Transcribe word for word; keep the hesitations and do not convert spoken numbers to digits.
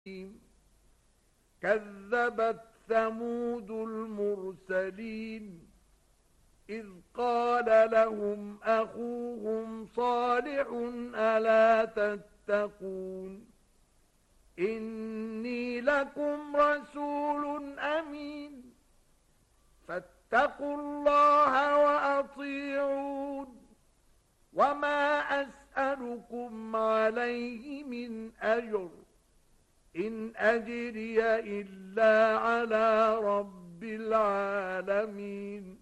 كذبت ثمود المرسلين إذ قال لهم أخوهم صالح ألا تتقون إني لكم رسول أمين فاتقوا الله وأطيعون وما أسألكم عليه من أجر إن أجري إلا على رب العالمين